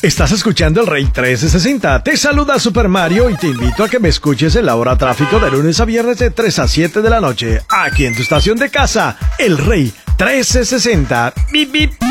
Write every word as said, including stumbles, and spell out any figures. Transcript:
Estás escuchando el Rey trescientos sesenta. Te saluda Super Mario y te invito a que me escuches en la hora tráfico de lunes a viernes de tres a siete de la noche, aquí en tu estación de casa, el Rey trescientos sesenta. Bip, bip.